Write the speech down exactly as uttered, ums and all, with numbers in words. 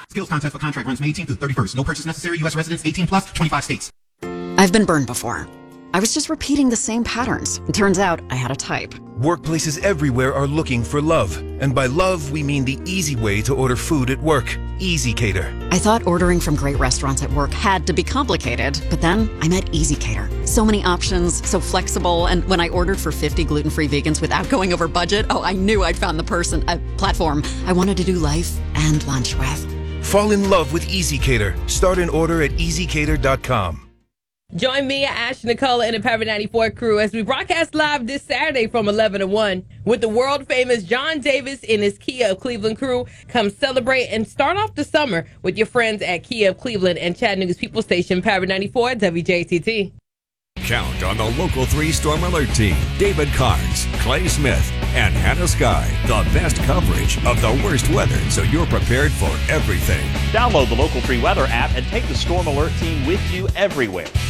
Skills contest for contract runs May eighteenth through thirty-first. No purchase necessary. U S residents eighteen plus, twenty-five states. I've been burned before. I was just repeating the same patterns. It turns out I had a type. Workplaces everywhere are looking for love. And by love, we mean the easy way to order food at work. EasyCater. I thought ordering from great restaurants at work had to be complicated, but then I met EasyCater. So many options, so flexible, and when I ordered for fifty gluten-free vegans without going over budget, oh, I knew I'd found the person, a platform I wanted to do life and lunch with. Fall in love with EasyCater. Start an order at easy cater dot com. Join me, Ash Nicola, and the Power ninety-four crew as we broadcast live this Saturday from eleven to one with the world-famous John Davis and his Kia of Cleveland crew. Come celebrate and start off the summer with your friends at Kia of Cleveland and Chattanooga's People Station, Power ninety-four, W J C T. Count on the Local three Storm Alert team, David Carnes, Clay Smith, and Hannah Sky. The best coverage of the worst weather so you're prepared for everything. Download the Local three Weather app and take the Storm Alert team with you everywhere.